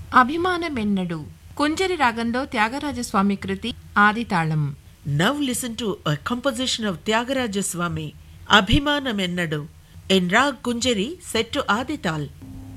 అభిమానమెన్నడు కుంజరి రాగంలో త్యాగరాజస్వామి కృతి ఆదితాళం. Now listen to a composition of Tyagaraja Swami, Abhimanamenadu, in Rag Kunjari set to Adital.